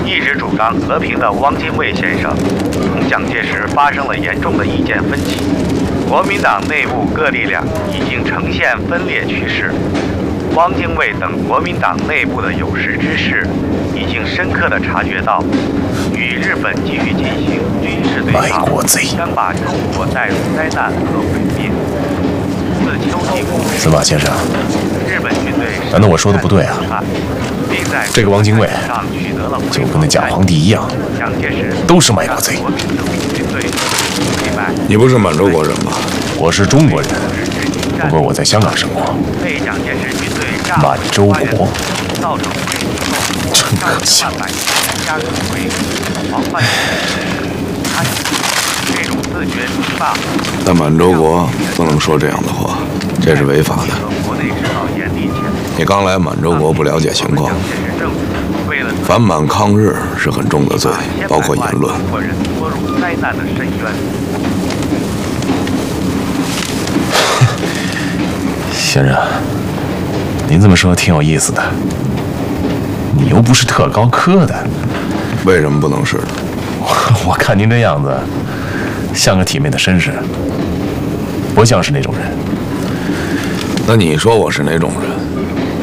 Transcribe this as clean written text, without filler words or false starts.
一直主张和平的汪精卫先生，同蒋介石发生了严重的意见分歧。国民党内部各力量已经呈现分裂趋势。汪精卫等国民党内部的有识之士，已经深刻地察觉到，与日本继续进行军事对抗，将把中国带入灾难和毁灭。自秋季攻势， 司马先生， 日本军队难道我说的不对啊？这个汪精卫就跟那假皇帝一样，都是卖国贼。 你不是满洲国人吗？ 我是中国人，不过我在香港生活。满洲国，真可笑。 在满洲国不能说这样的话，这是违法的。你刚来满洲国不了解情况，反满抗日是很重的罪，包括言论。 先生，您这么说挺有意思的。你又不是特高科的， 为什么不能是呢？ 我看您这样子，像个体面的绅士，不像是那种人。 那你说我是哪种人？